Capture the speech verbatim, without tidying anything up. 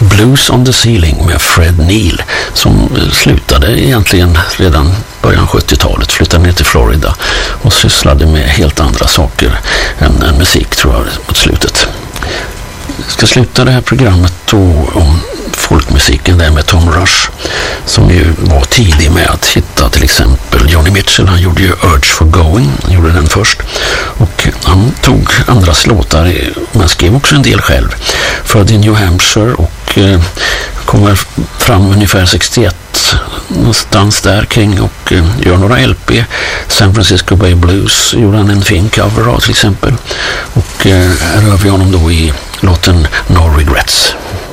Blues on the Ceiling med Fred Neil, som slutade egentligen redan början sjuttiotalet, flyttade ner till Florida och sysslade med helt andra saker än, än musik, tror jag, mot slutet. Jag ska sluta det här programmet då om folkmusiken där med Tom Rush, som ju var tidig med att hitta till exempel Johnny Mitchell. Han gjorde ju Urge for Going, han gjorde den först, och han tog andras låtar, men skrev också en del själv. Född i New Hampshire och eh, kommer fram ungefär sextioett någonstans där kring och eh, gör några L P. San Francisco Bay Blues gjorde han en fin cover av till exempel, och eh, här hör vi honom då i låten No Regrets.